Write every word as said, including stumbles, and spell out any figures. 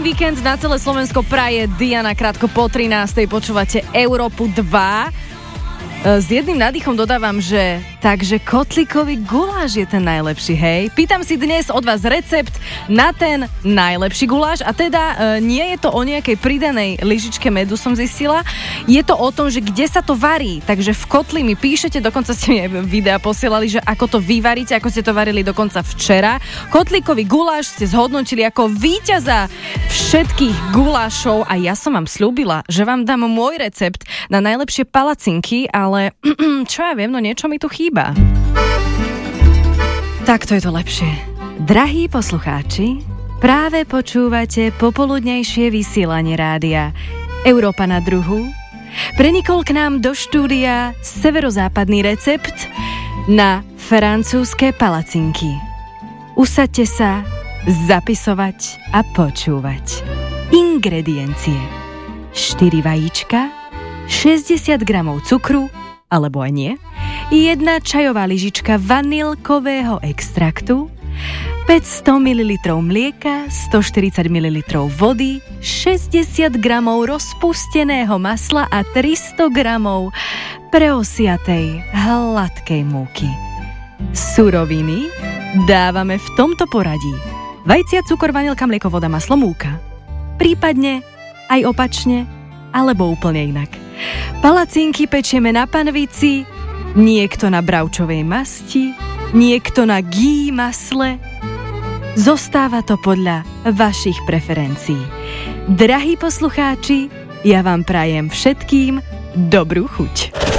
Pekný víkend na celé Slovensko praje Diana, krátko po trinástej počúvate Európu dva. S jedným nádychom dodávam, že takže kotlíkový guláš je ten najlepší, hej. Pýtam si dnes od vás recept na ten najlepší guláš a teda e, nie je to o nejakej pridanej lyžičke medu, som zistila. Je to o tom, že kde sa to varí. Takže v kotli mi píšete, dokonca ste mi videa posielali, že ako to vyvaríte, ako ste to varili dokonca včera. Kotlíkový guláš ste zhodnotili ako víťaza všetkých gulášov a ja som vám sľúbila, že vám dám môj recept na najlepšie palacinky, ale čo ja viem, no niečo mi tu chýba. Takto je to lepšie. Drahí poslucháči, práve počúvate popoludnejšie vysielanie rádia Európa na druhu. Prenikol k nám do štúdia severozápadný recept na francúzske palacinky. Usaďte sa, zapisovať a počúvať. Ingrediencie: štyri vajíčka, šesťdesiat gramov cukru, alebo aj nie, jedna čajová lyžička vanilkového extraktu, päťsto mililitrov mlieka, stoštyridsať mililitrov vody, šesťdesiat gramov rozpusteného masla a tristo gramov preosiatej hladkej múky. Suroviny dávame v tomto poradí: vajcia, cukor, vanilka, mlieko, voda, maslo, múka. Prípadne aj opačne, alebo úplne inak. Palacinky pečieme na panvici, niekto na bravčovej masti, niekto na ghee masle. Zostáva to podľa vašich preferencií. Drahí poslucháči, ja vám prajem všetkým dobrú chuť.